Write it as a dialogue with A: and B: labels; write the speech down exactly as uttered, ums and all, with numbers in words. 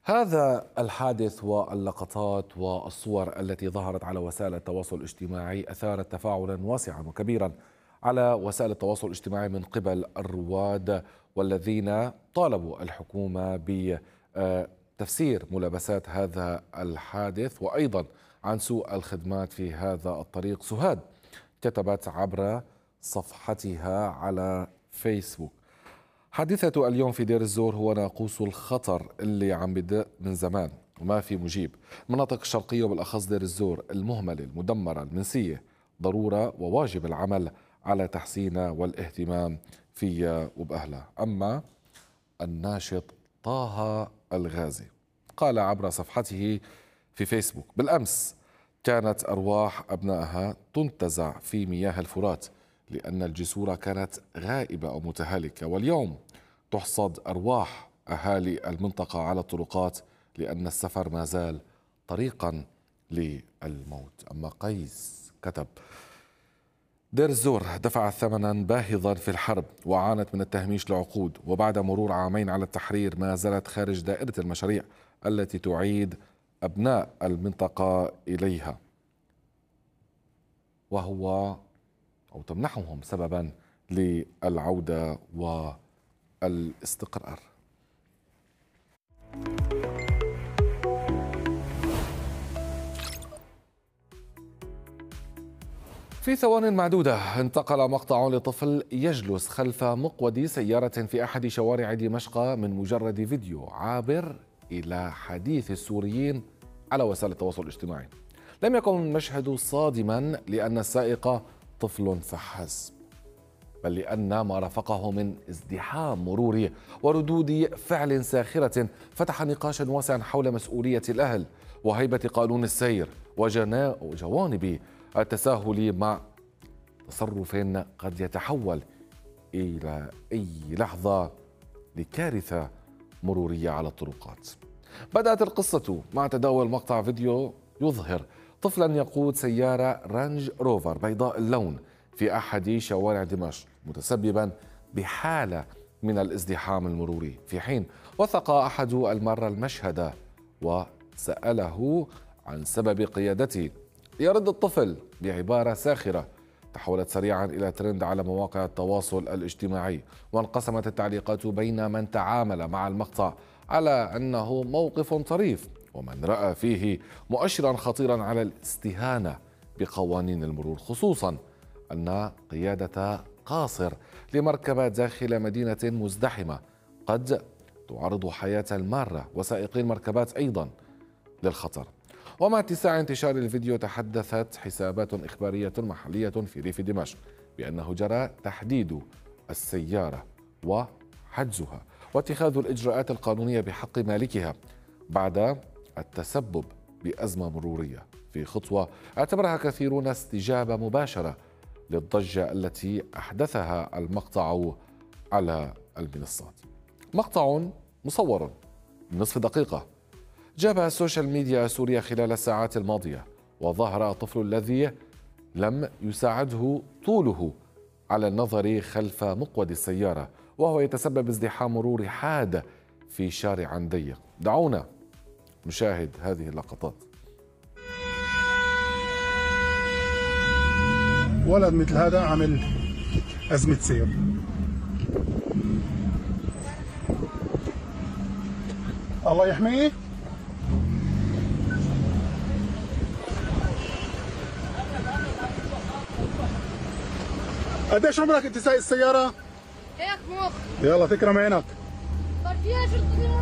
A: هذا الحادث واللقطات والصور التي ظهرت على وسائل التواصل الاجتماعي أثارت تفاعلا واسعا وكبيرا على وسائل التواصل الاجتماعي من قبل الرواد والذين طالبوا الحكومة بتفسير ملابسات هذا الحادث وأيضا عن سوء الخدمات في هذا الطريق. سهاد كتبت عبر صفحتها على فيسبوك: حادثة اليوم في دير الزور هو ناقوس الخطر اللي عم بدق من زمان وما في مجيب. المناطق الشرقية وبالأخص دير الزور المهملة المدمرة المنسية ضرورة وواجب العمل على تحسينها والاهتمام فيها وبأهلها. أما الناشط طه الغازي قال عبر صفحته في فيسبوك: بالأمس كانت أرواح أبنائها تنتزع في مياه الفرات لأن الجسور كانت غائبة أو متهالكة، واليوم تحصد أرواح أهالي المنطقة على الطرقات لأن السفر ما زال طريقا للموت. أما قيس كتب: دير الزور دفعت ثمنا باهظا في الحرب وعانت من التهميش لعقود، وبعد مرور عامين على التحرير ما زالت خارج دائرة المشاريع التي تعيد أبناء المنطقة إليها، وهو أو تمنحهم سببا للعودة والاستقرار. في ثوان معدودة انتقل مقطع لطفل يجلس خلف مقود سيارة في أحد شوارع دمشق من مجرد فيديو عابر إلى حديث السوريين على وسائل التواصل الاجتماعي. لم يكن المشهد صادما لأن السائق طفل فحسب، بل لأن ما رافقه من ازدحام مروري وردود فعل ساخرة فتح نقاشا واسعا حول مسؤولية الأهل وهيبة قانون السير وجوانب التساهل مع تصرف قد يتحول إلى أي لحظة لكارثة مرورية على الطرقات. بدأت القصة مع تداول مقطع فيديو يظهر طفلا يقود سيارة رانج روفر بيضاء اللون في أحد شوارع دمشق متسببا بحالة من الازدحام المروري، في حين وثق أحد المرة المشهد وسأله عن سبب قيادته. يرد الطفل بعبارة ساخرة تحولت سريعا إلى ترند على مواقع التواصل الاجتماعي، وانقسمت التعليقات بين من تعامل مع المقطع على أنه موقف طريف ومن رأى فيه مؤشرا خطيرا على الاستهانة بقوانين المرور، خصوصا أن قيادة قاصر لمركبة داخل مدينة مزدحمة قد تعرض حياة المارة وسائقي المركبات أيضا للخطر. ومع اتساع انتشار الفيديو تحدثت حسابات إخبارية محلية في ريف دمشق بأنه جرى تحديد السيارة وحجزها واتخاذ الإجراءات القانونية بحق مالكها بعد التسبب بأزمة مرورية، في خطوة اعتبرها كثيرون استجابة مباشرة للضجة التي أحدثها المقطع على المنصات. مقطع مصور نصف دقيقة جاب السوشيال ميديا سوريا خلال الساعات الماضية، وظهر الطفل الذي لم يساعده طوله على النظر خلف مقود السيارة وهو يتسبب ازدحام مروري حاد في شارع ضيق. دعونا نشاهد هذه اللقطات.
B: ولد مثل هذا عمل أزمة سير. الله يحميه. قديش عمرك انت سايق السيارة؟
C: هيك مخ.
B: يلا تكرم عينك.
C: طب فيها شرطة